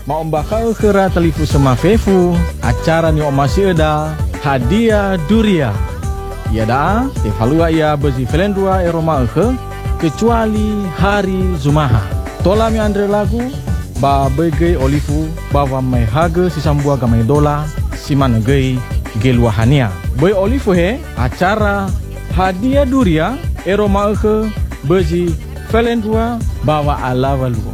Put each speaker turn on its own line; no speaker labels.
mau bakal kera telifu sama Fefu acara ni masih ada hadiah duria. Ia dah evalua ia bezi Velendua Eroma ke kecuali hari Zumaha. Tola mi andre lagu ba bege olifu bawa mai haga sisambua gamai dola siman gei geluahania. Boy olifu he acara hadiah duria Eroma ke bezi Velendua bawa ala walu.